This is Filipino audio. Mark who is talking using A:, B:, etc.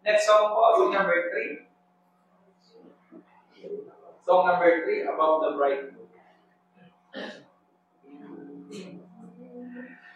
A: Next song po, song number 3. Song number 3, Above the Bright Moon.